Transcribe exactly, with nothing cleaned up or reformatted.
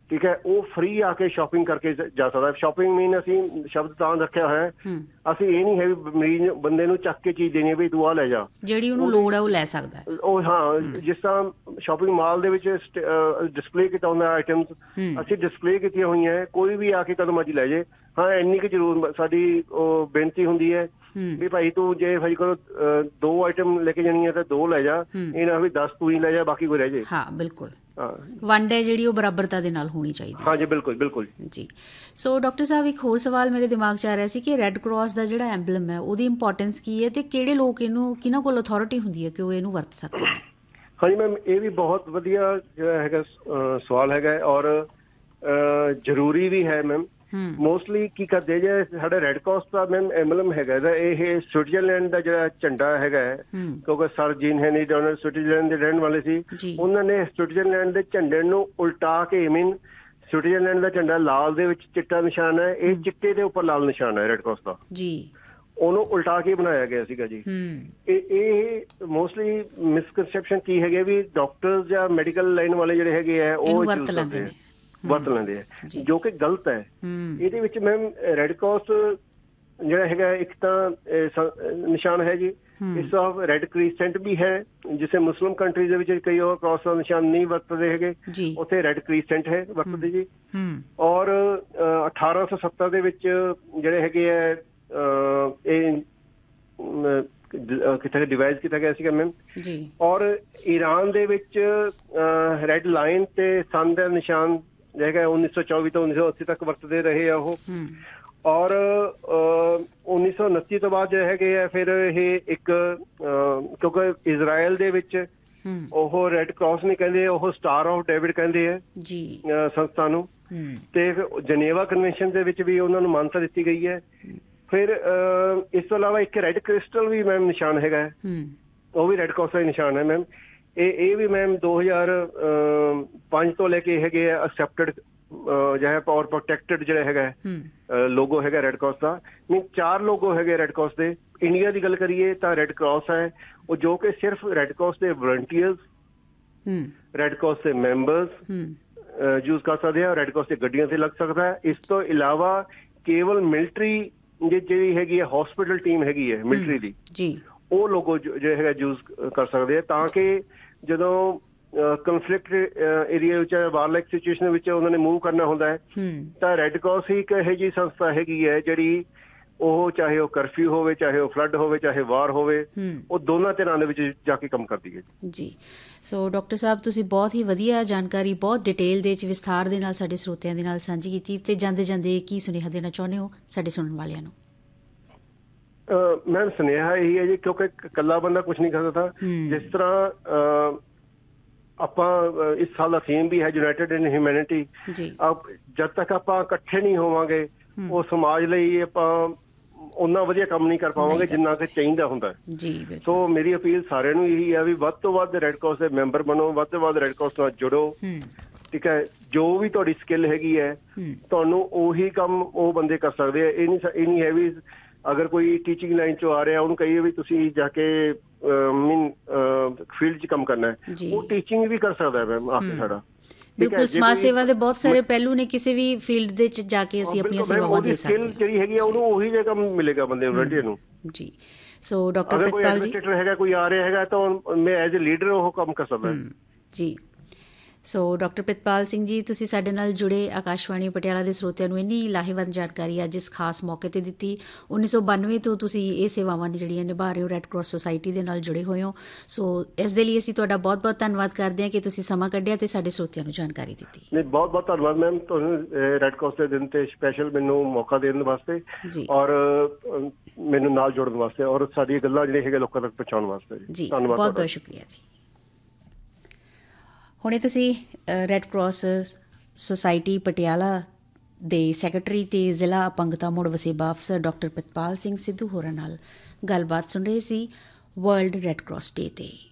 ਠੀਕ ਹੈ, ਉਹ ਫ੍ਰੀ ਆ ਕੇ ਸ਼ਾਪਿੰਗ ਕਰਕੇ ਜਾ ਸਕਦਾ। ਸ਼ਾਪਿੰਗ ਮੀਨ ਅਸੀਂ ਸ਼ਬਦ ਤਾਂ ਰੱਖਿਆ ਹੋਇਆ, ਅਸੀਂ ਇਹ ਨਹੀਂ ਹੈ ਵੀ ਮਰੀਜ਼ ਬੰਦੇ ਨੂੰ ਚੱਕ ਕੇ ਚੀਜ਼ ਦੇਣੀ ਹੈ ਵੀ ਤੂੰ ਆ ਲੈ ਜਾ, ਜਿਹੜੀ ਉਹਨੂੰ ਲੋੜ ਹੈ ਉਹ ਲੈ ਸਕਦਾ। ਉਹ ਹਾਂ, ਜਿਸ ਤਰ੍ਹਾਂ ਸ਼ਾਪਿੰਗ ਮਾਲ ਦੇ ਵਿੱਚ ਡਿਸਪਲੇ ਕੀਤਾ ਹੁੰਦਾ ਆਈਟਮਸ, ਅਸੀਂ ਡਿਸਪਲੇ ਕੀਤੀਆਂ ਹੋਈਆਂ, ਕੋਈ ਵੀ ਆ ਕੇ ਕਦੋਂ ਮਰਜ਼ੀ ਲੈ ਜੇ। ਹਾਂ, ਇੰਨੀ ਕੁ ਜ਼ਰੂਰ ਸਾਡੀ ਉਹ ਬੇਨਤੀ ਹੁੰਦੀ ਹੈ ਵੀ ਭਾਈ ਤੂੰ ਜੇ ਭਾਈ ਕੋਲ ਦੋ ਆਈਟਮ ਲੈ ਕੇ ਜਾਣੀ ਹੈ ਤਾਂ ਦੋ ਲੈ ਜਾ, ਇਹ ਨਾ ਵੀ ਦਸ ਤੂੰ ਹੀ ਲੈ ਜਾ ਬਾਕੀ ਕੋਈ ਰਹਿ ਜੇ। ਹਾਂ ਬਿਲਕੁਲ, ਵੰਡ ਹੈ ਜਿਹੜੀ ਉਹ ਬਰਾਬਰਤਾ ਦੇ ਨਾਲ ਹੋਣੀ ਚਾਹੀਦੀ। ਹਾਂਜੀ ਬਿਲਕੁਲ ਬਿਲਕੁਲ ਜੀ। ਸੋ ਡਾਕਟਰ ਸਾਹਿਬ, ਇੱਕ ਹੋਰ ਸਵਾਲ ਮੇਰੇ ਦਿਮਾਗ 'ਚ ਆ ਰਿਹਾ ਸੀ ਕਿ ਰੈੱਡ ਕਰਾਸ ਦਾ ਜਿਹੜਾ ਐਂਬਲਮ ਹੈ ਉਹਦੀ ਇੰਪੋਰਟੈਂਸ ਕੀ ਹੈ ਅਤੇ ਕਿਹੜੇ ਲੋਕ ਇਹਨੂੰ, ਕਿਹਨਾਂ ਕੋਲ ਅਥੋਰਿਟੀ ਹੁੰਦੀ ਹੈ ਕਿ ਉਹ ਇਹਨੂੰ ਵਰਤ ਸਕਦੇ ਨੇ? ਹਾਂਜੀ ਮੈਮ, ਇਹ ਵੀ ਬਹੁਤ ਵਧੀਆ ਜਿਹੜਾ ਹੈਗਾ ਸਵਾਲ ਹੈਗਾ ਔਰ ਜ਼ਰੂਰੀ ਵੀ ਹੈ ਮੈਮ। ਮੋਸਟਲੀ ਕੀ ਕਰਦੇ ਜੇ ਸਾਡਾ ਰੈੱਡ ਕਰਾਸ ਦਾ ਮੈਮ ਐਂਬਲਮ ਹੈਗਾ ਇਹਦਾ, ਇਹ ਸਵਿਟਜ਼ਰਲੈਂਡ ਦਾ ਜਿਹੜਾ ਝੰਡਾ ਹੈਗਾ, ਕਿਉਂਕਿ ਸਰ ਜੀਨ ਹੈਨੀ ਡੋਨਰ ਸਵਿਟਜ਼ਰਲੈਂਡ ਦੇ ਰਹਿਣ ਵਾਲੇ ਸੀ, ਉਹਨਾਂ ਨੇ ਸਵਿਟਜ਼ਰਲੈਂਡ ਦੇ ਝੰਡੇ ਨੂੰ ਉਲਟਾ ਕੇ, ਮੀਨ ਸਵਿਟਜ਼ਰਲੈਂਡ ਦਾ ਝੰਡਾ ਲਾਲ ਦੇ ਵਿੱਚ ਚਿੱਟਾ ਨਿਸ਼ਾਨ ਹੈ, ਇਹ ਚਿੱਟੇ ਦੇ ਉੱਪਰ ਲਾਲ ਨਿਸ਼ਾਨ ਹੈ ਰੈੱਡ ਕਰਾਸ ਦਾ ਜੀ, ਉਹਨੂੰ ਉਲਟਾ ਕੇ ਬਣਾਇਆ ਗਿਆ ਸੀਗਾ ਜੀ। ਇਹ ਇਹ ਮੋਸਟਲੀ ਮਿਸਕਨਸੈਪਸ਼ਨ ਕੀ ਹੈਗੇ ਵੀ ਡਾਕਟਰਸ ਜਾਂ ਮੈਡੀਕਲ ਲਾਈਨ ਵਾਲੇ ਜਿਹੜੇ ਹੈਗੇ ਆ ਉਹ ਵਰਤ ਲੈਂਦੇ ਨੇ ਵਰਤ ਲੈਂਦੇ ਆ, ਜੋ ਕਿ ਗਲਤ ਹੈ। ਇਹਦੇ ਵਿੱਚ ਮੈਮ ਰੈੱਡ ਕਰਾਸ ਜਿਹੜਾ ਹੈਗਾ ਇੱਕ ਤਾਂ ਨਿਸ਼ਾਨ ਹੈ ਜੀ, ਇਸ ਤੋਂ ਰੈੱਡ ਕ੍ਰੀਸੈਂਟ ਵੀ ਹੈ, ਜਿਸੇ ਮੁਸਲਿਮ ਕੰਟਰੀਜ਼ ਦੇ ਵਿੱਚ ਕਈ ਹੋਰ ਕਰਾਸ ਦਾ ਨਿਸ਼ਾਨ ਨਹੀਂ ਵਰਤਦੇ ਹੈਗੇ, ਉੱਥੇ ਰੈੱਡ ਕ੍ਰੀਸੈਂਟ ਹੈ ਵਰਤਦੇ ਜੀ। ਔਰ ਅਠਾਰਾਂ ਸੌ ਸੱਤਰ ਦੇ ਵਿੱਚ ਜਿਹੜੇ ਹੈਗੇ ਆ ਇਹ ਕਿਤੇ ਡਿਵਾਈਸ ਕੀਤਾ ਗਿਆ ਸੀਗਾ ਮੈਮ। ਔਰ ਈਰਾਨ ਦੇ ਵਿੱਚ ਰੈੱਡ ਲਾਈਨ ਤੇ ਸਨ ਦਾ ਨਿਸ਼ਾਨ ਹੈਗਾ ਉੱਨੀ ਸੌ ਚੌਵੀ ਤੋਂ ਉੱਨੀ ਸੌ ਅੱਸੀ ਤੱਕ ਵਰਤਦੇ ਰਹੇ ਆ ਉਹ। ਔਰ ਉੱਨੀ ਸੌ ਉਨੱਤੀ ਤੋਂ ਬਾਅਦ ਜਿਹੜੇ ਹੈਗੇ ਆ ਫਿਰ ਇਹ ਇੱਕ, ਕਿਉਂਕਿ ਇਜ਼ਰਾਈਲ ਦੇ ਵਿੱਚ ਉਹ ਰੈੱਡ ਕਰਾਸ ਨਹੀਂ ਕਹਿੰਦੇ, ਉਹ ਸਟਾਰ ਆਫ ਡੇਵਿਡ ਕਹਿੰਦੇ ਆ ਸੰਸਥਾ ਨੂੰ, ਤੇ ਫਿਰ ਜਨੇਵਾ ਕਨਵੈਨਸ਼ਨ ਦੇ ਵਿੱਚ ਵੀ ਉਹਨਾਂ ਨੂੰ ਮਾਨਤਾ ਦਿੱਤੀ ਗਈ ਹੈ। ਫਿਰ ਇਸ ਤੋਂ ਇਲਾਵਾ ਇੱਕ ਰੈੱਡ ਕ੍ਰਿਸਟਲ ਵੀ ਮੈਮ ਨਿਸ਼ਾਨ ਹੈਗਾ, ਉਹ ਵੀ ਰੈੱਡ ਕਰਾਸ ਦਾ ਨਿਸ਼ਾਨ ਹੈ ਮੈਮ। ਇਹ ਇਹ ਵੀ ਮੈਮ ਦੋ ਹਜ਼ਾਰ ਪੰਜ ਤੋਂ ਲੈ ਕੇ ਹੈਗੇ ਆ ਅਕਸੈਪਟਡ ਜਿਹੜਾ ਔਰ ਪ੍ਰੋਟੈਕਟਡ ਜਿਹੜਾ ਹੈਗਾ ਲੋਗੋ ਹੈਗਾ ਰੈੱਡ ਕਰਾਸ ਦਾ। ਮੀਨ ਚਾਰ ਲੋਗੋ ਹੈਗੇ ਰੈੱਡ ਕਰਾਸ ਦੇ। ਇੰਡੀਆ ਦੀ ਗੱਲ ਕਰੀਏ ਤਾਂ ਰੈੱਡ ਕਰਾਸ ਹੈ ਉਹ, ਜੋ ਕਿ ਸਿਰਫ ਰੈੱਡ ਕਰਾਸ ਦੇ ਵਲੰਟੀਅਰਸ, ਰੈੱਡ ਕਰਾਸ ਦੇ ਮੈਂਬਰਸ ਯੂਜ਼ ਕਰ ਸਕਦੇ ਆ, ਰੈੱਡ ਕਰਾਸ ਦੀਆਂ ਗੱਡੀਆਂ ਤੇ ਲੱਗ ਸਕਦਾ ਹੈ। ਇਸ ਤੋਂ ਇਲਾਵਾ ਕੇਵਲ ਮਿਲਟਰੀ ਜਿਹੜੀ ਹੈਗੀ ਹੈ ਹੌਸਪੀਟਲ ਟੀਮ ਹੈਗੀ ਹੈ ਮਿਲਟਰੀ ਦੀ ਜੀ, ਉਹ ਲੋਗੋ ਜਿਹੜਾ ਹੈਗਾ ਯੂਜ਼ ਕਰ ਸਕਦੇ ਆ, ਤਾਂ ਕਿ ਜਦੋਂ ਕੰਫਲਿਕਟ ਏਰੀਆ ਵਿੱਚ ਵਾਰਲਾਈਕ ਸਿਚੁਏਸ਼ਨ ਵਿੱਚ ਉਹਨਾਂ ਨੇ ਮੂਵ ਕਰਨਾ ਹੁੰਦਾ ਹੈ ਤਾਂ ਰੈੱਡ ਕਰਾਸ ਹੀ ਇੱਕ ਇਹੋ ਜਿਹੀ ਸੰਸਥਾ ਹੈਗੀ ਹੈ ਜਿਹੜੀ ਉਹ ਚਾਹੇ ਉਹ ਕਰਫਿਊ ਹੋਵੇ, ਚਾਹੇ ਉਹ ਫਲੱਡ ਹੋਵੇ, ਚਾਹੇ ਵਾਰ ਹੋਵੇ, ਉਹ ਦੋਨਾਂ ਧਿਰਾਂ ਦੇ ਵਿੱਚ ਜਾ ਕੇ ਕੰਮ ਕਰਦੀ ਹੈ ਜੀ। ਸੋ ਡਾਕਟਰ ਸਾਹਿਬ, ਤੁਸੀਂ ਬਹੁਤ ਹੀ ਵਧੀਆ ਜਾਣਕਾਰੀ ਬਹੁਤ ਡਿਟੇਲ ਦੇ ਵਿੱਚ ਵਿਸਥਾਰ ਦੇ ਨਾਲ ਸਾਡੇ ਸਰੋਤਿਆਂ ਦੇ ਨਾਲ ਸਾਂਝੀ ਕੀਤੀ, ਤੇ ਜਾਂਦੇ ਜਾਂਦੇ ਕੀ ਸੁਨੇਹਾ ਦੇਣਾ ਚਾਹੁੰਦੇ ਹੋ ਸਾਡੇ ਸੁਣਨ ਵਾਲਿਆਂ ਨੂੰ? ਮੈਮ ਸੁਨੇਹਾ ਇਹੀ ਹੈ ਜੀ, ਕਿਉਂਕਿ ਇਕੱਲਾ ਬੰਦਾ ਕੁਛ ਨਹੀਂ ਕਰ ਸਕਦਾ। ਜਿਸ ਤਰ੍ਹਾਂ ਆਪਾਂ ਇਸ ਸਾਲ ਦਾ ਥੀਮ ਵੀ ਹੈ ਯੂਨਾਈਟਿਡ ਇਨ ਹਿਊਮੈਨਿਟੀ, ਜਦ ਤੱਕ ਆਪਾਂ ਇਕੱਠੇ ਨਹੀਂ ਹੋਵਾਂਗੇ ਉਹ ਸਮਾਜ ਲਈ ਆਪਾਂ ਓਨਾ ਵਧੀਆ ਕੰਮ ਨਹੀਂ ਕਰ ਪਾਵਾਂਗੇ ਜਿੰਨਾ ਕਿ ਚਾਹੀਦਾ ਹੁੰਦਾ। ਸੋ ਮੇਰੀ ਅਪੀਲ ਸਾਰਿਆਂ ਨੂੰ ਇਹੀ ਹੈ ਵੀ ਵੱਧ ਤੋਂ ਵੱਧ ਰੈੱਡ ਕਰਾਸ ਦੇ ਮੈਂਬਰ ਬਣੋ, ਵੱਧ ਤੋਂ ਵੱਧ ਰੈੱਡ ਕਰਾਸ ਨਾਲ ਜੁੜੋ, ਠੀਕ ਹੈ। ਜੋ ਵੀ ਤੁਹਾਡੀ ਸਕਿੱਲ ਹੈਗੀ ਹੈ ਤੁਹਾਨੂੰ ਉਹੀ ਕੰਮ ਉਹ ਬੰਦੇ ਕਰ ਸਕਦੇ ਆ। ਇਹ ਨਹੀਂ ਇਹ ਨਹੀਂ ਹੈ ਵੀ ਅਗਰ ਕੋਈ ਟੀਚਿੰਗ ਲਾਈਨ ਚੋਂ ਆ ਰਿਹਾ ਉਹਨੂੰ ਕਹੀਏ ਵੀ ਤੁਸੀਂ ਜਾ ਕੇ ਮੀਨ ਫੀਲਡ 'ਚ ਕੰਮ ਕਰਨਾ ਹੈ, ਉਹ ਟੀਚਿੰਗ ਵੀ ਕਰ ਸਕਦਾ ਮੈਮ ਆ ਕੇ ਸਾਡਾ। ਬਿਲਕੁਲ, ਸਮਾਜ ਸੇਵਾ ਦੇ ਬਹੁਤ ਸਾਰੇ ਪਹਿਲੂ ਨੇ, ਕਿਸੇ ਵੀ ਫੀਲਡ ਦੇ ਵਿੱਚ ਜਾ ਕੇ ਅਸੀਂ ਆਪਣੀਆਂ ਸੇਵਾਵਾਂ ਦੇ ਸਕਦੇ ਹਾਂ। ਜਿਹੜੀ ਹੈਗੀ ਆ ਉਹਨੂੰ ਉਹੀ ਜਗ੍ਹਾ ਮਿਲੇਗਾ ਬੰਦੇ ਵਲੰਟੀਅਰ ਨੂੰ ਜੀ। ਸੋ ਡਾਕਟਰ ਪ੍ਰਿਤਪਾਲ ਜੀ, ਐਡਮਿਨਿਸਟ੍ਰੇਟਰ ਹੈਗਾ ਕੋਈ ਆ ਰਿਹਾ ਹੈਗਾ ਤਾਂ ਮੈਂ ਐਜ਼ ਅ ਲੀਡਰ ਉਹ ਕੰਮ ਕਰ ਸਕਦਾ ਜੀ। ਸੋ ਡਾਕਟਰ ਪ੍ਰਿਤਪਾਲ ਸਿੰਘ ਜੀ, ਤੁਸੀਂ ਸਾਡੇ ਨਾਲ ਜੁੜੇ ਆਕਾਸ਼ਵਾਣੀ ਪਟਿਆਲਾ ਦੇ ਸਰੋਤਿਆਂ ਨੂੰ ਇੰਨੀ ਲਾਹੇਵੰਦ ਜਾਣਕਾਰੀ ਅੱਜ ਇਸ ਖਾਸ ਮੌਕੇ 'ਤੇ ਦਿੱਤੀ। ਉੱਨੀ ਸੌ ਬਾਨਵੇਂ ਤੋਂ ਤੁਸੀਂ ਇਹ ਸੇਵਾਵਾਂ ਨੇ ਜਿਹੜੀਆਂ ਨਿਭਾ ਰਹੇ ਹੋ, ਰੈੱਡ ਕਰਾਸ ਸੁਸਾਇਟੀ ਦੇ ਨਾਲ ਜੁੜੇ ਹੋਏ ਹੋ। ਸੋ ਇਸ ਦੇ ਲਈ ਅਸੀਂ ਤੁਹਾਡਾ ਬਹੁਤ ਬਹੁਤ ਧੰਨਵਾਦ ਕਰਦੇ ਹਾਂ ਕਿ ਤੁਸੀਂ ਸਮਾਂ ਕੱਢਿਆ ਅਤੇ ਸਾਡੇ ਸਰੋਤਿਆਂ ਨੂੰ ਜਾਣਕਾਰੀ ਦਿੱਤੀ। ਨਹੀਂ, ਬਹੁਤ ਬਹੁਤ ਧੰਨਵਾਦ ਮੈਮ ਤੁਹਾਨੂੰ ਰੈੱਡ ਕਰਾਸ ਦੇ ਦਿਨ 'ਤੇ ਸਪੈਸ਼ਲ ਮੈਨੂੰ ਮੌਕਾ ਦੇਣ ਵਾਸਤੇ ਔਰ ਮੈਨੂੰ ਨਾਲ ਜੋੜਨ ਵਾਸਤੇ ਔਰ ਸਾਡੀਆਂ ਗੱਲਾਂ ਜਿਹੜੀਆਂ ਹੈਗੇ ਲੋਕਾਂ ਤੱਕ ਪਹੁੰਚਾਉਣ ਵਾਸਤੇ ਜੀ। ਧੰਨਵਾਦ, ਬਹੁਤ ਬਹੁਤ ਸ਼ੁਕਰੀਆ ਜੀ। ਹੁਣੇ ਤੁਸੀਂ ਰੈੱਡ ਕਰਾਸ ਸੁਸਾਇਟੀ ਪਟਿਆਲਾ ਦੇ ਸੈਕਟਰੀ ਅਤੇ ਜ਼ਿਲ੍ਹਾ ਅਪੰਗਤਾ ਮੁੜ ਵਸੇਬਾ ਅਫਸਰ ਡਾਕਟਰ ਪ੍ਰਿਤਪਾਲ ਸਿੰਘ ਸਿੱਧੂ ਹੋਰਾਂ ਨਾਲ ਗੱਲਬਾਤ ਸੁਣ ਰਹੇ ਸੀ ਵਰਲਡ ਰੈੱਡ ਕਰਾਸ ਡੇ 'ਤੇ।